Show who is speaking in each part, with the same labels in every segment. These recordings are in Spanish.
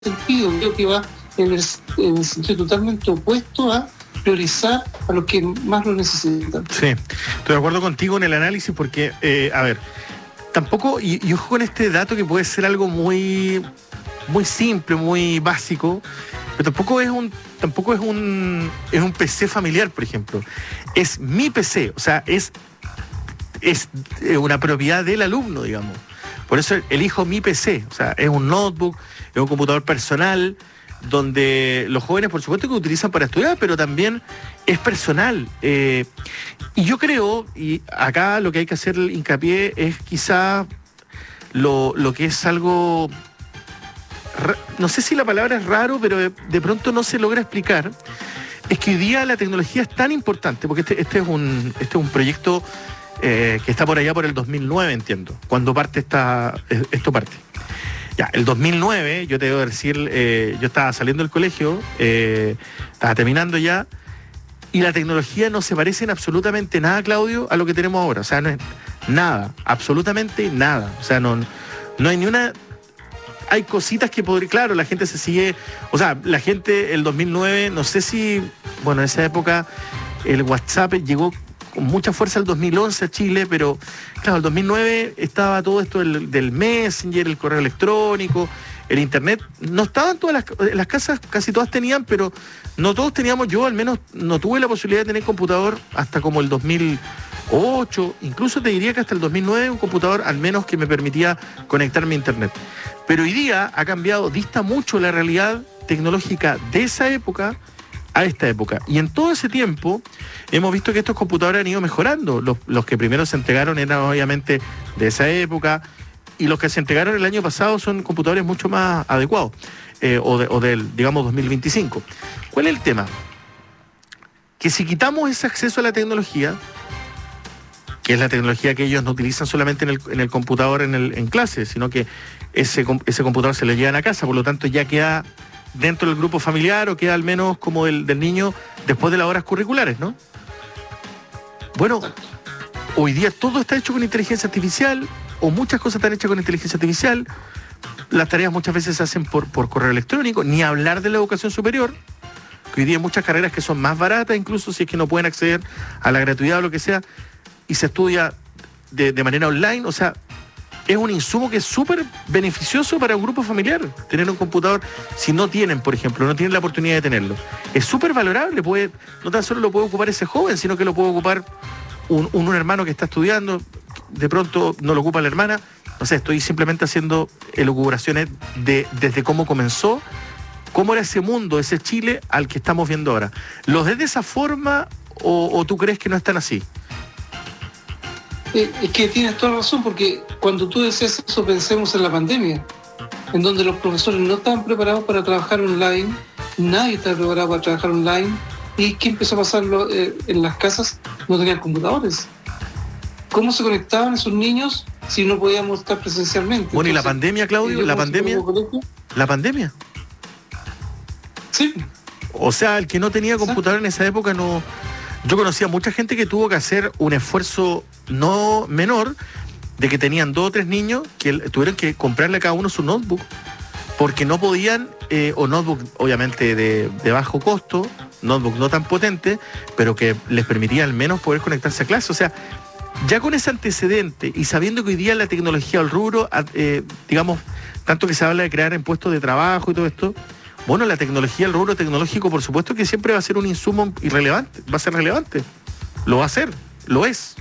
Speaker 1: sentido, creo que va en el sentido totalmente opuesto a priorizar a los que más lo necesitan.
Speaker 2: Sí, estoy de acuerdo contigo en el análisis porque, a ver, tampoco, y ojo con este dato que puede ser algo muy, muy simple, muy básico, pero tampoco es un PC familiar, por ejemplo. Es mi PC, o sea, es una propiedad del alumno, digamos. Por eso elijo mi PC, o sea, es un notebook, es un computador personal, donde los jóvenes, por supuesto, que utilizan para estudiar, pero también es personal. Y yo creo, y acá lo que hay que hacer hincapié es quizá lo que es algo, no sé si la palabra es raro, pero de pronto no se logra explicar, es que hoy día la tecnología es tan importante, porque este es un proyecto que está por allá por el 2009, entiendo, cuando esto parte. Ya, el 2009, yo te debo decir, yo estaba saliendo del colegio, estaba terminando ya, y la tecnología no se parece en absolutamente nada, Claudio, a lo que tenemos ahora. O sea, no es nada, absolutamente nada. O sea, no hay ni una... Hay cositas que podría... Claro, la gente se sigue... O sea, la gente, el 2009, no sé si... Bueno, en esa época el WhatsApp llegó con mucha fuerza el 2011 a Chile, pero claro, el 2009 estaba todo esto del Messenger, el correo electrónico, el Internet. No estaban todas las casas, casi todas tenían, pero no todos teníamos. Yo al menos no tuve la posibilidad de tener computador hasta como el 2008, incluso te diría que hasta el 2009 un computador al menos que me permitía conectarme a Internet. Pero hoy día ha cambiado, dista mucho la realidad tecnológica de esa época a esta época. Y en todo ese tiempo hemos visto que estos computadores han ido mejorando. Los que primero se entregaron eran obviamente de esa época, y los que se entregaron el año pasado son computadores mucho más adecuados, o del, digamos, 2025. ¿Cuál es el tema? Que si quitamos ese acceso a la tecnología, que es la tecnología que ellos no utilizan solamente en el computador en clase, sino que ese computador se lo llevan a casa, por lo tanto ya queda dentro del grupo familiar, o queda al menos como del niño después de las horas curriculares, ¿no? Bueno, hoy día todo está hecho con inteligencia artificial, o muchas cosas están hechas con inteligencia artificial. Las tareas muchas veces se hacen por correo electrónico, ni hablar de la educación superior, que hoy día hay muchas carreras que son más baratas, incluso si es que no pueden acceder a la gratuidad o lo que sea, y se estudia de manera online. O sea, es un insumo que es súper beneficioso para un grupo familiar, tener un computador. Si no tienen, por ejemplo, no tienen la oportunidad de tenerlo, es súper valorable. No tan solo lo puede ocupar ese joven, sino que lo puede ocupar un hermano que está estudiando, de pronto no lo ocupa la hermana. No sé, estoy simplemente haciendo elucubraciones desde cómo comenzó, cómo era ese mundo, ese Chile al que estamos viendo ahora. ¿Los ves de esa forma o tú crees que no están así?
Speaker 1: Es que tienes toda razón, porque cuando tú decías eso, pensemos en la pandemia, en donde los profesores no estaban preparados para trabajar online, nadie estaba preparado para trabajar online, y ¿qué empezó a pasar en las casas? No tenían computadores. ¿Cómo se conectaban esos niños si no podíamos estar presencialmente?
Speaker 2: Bueno, ¿y la pandemia, Claudio? ¿La pandemia?
Speaker 1: Sí.
Speaker 2: O sea, el que no tenía computador en esa época no... Yo conocía mucha gente que tuvo que hacer un esfuerzo no menor, de que tenían 2 o 3 niños que tuvieron que comprarle a cada uno su notebook, porque no podían, o notebook obviamente de bajo costo, notebook no tan potente, pero que les permitía al menos poder conectarse a clase. O sea, ya con ese antecedente y sabiendo que hoy día la tecnología, el rubro, digamos, tanto que se habla de crear en puestos de trabajo y todo esto, bueno, la tecnología, el rubro tecnológico, por supuesto que siempre va a ser un insumo irrelevante, va a ser relevante. Lo va a ser, lo es.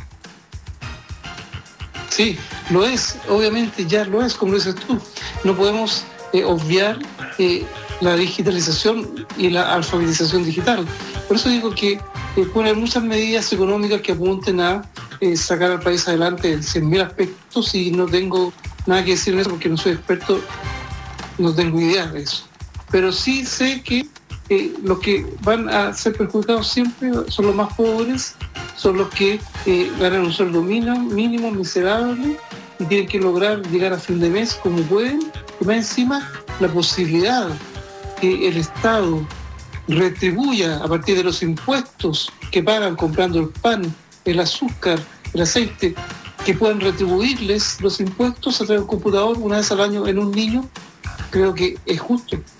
Speaker 1: Sí, lo es, obviamente ya lo es, como dices tú. No podemos obviar la digitalización y la alfabetización digital. Por eso digo que poner muchas medidas económicas que apunten a sacar al país adelante en 100.000 aspectos, y no tengo nada que decir en eso porque no soy experto, no tengo idea de eso. Pero sí sé que los que van a ser perjudicados siempre son los más pobres, son los que ganan un sueldo mínimo, miserable, y tienen que lograr llegar a fin de mes como pueden, y más encima la posibilidad que el Estado retribuya a partir de los impuestos que pagan comprando el pan, el azúcar, el aceite, que puedan retribuirles los impuestos a través del computador una vez al año en un niño, creo que es justo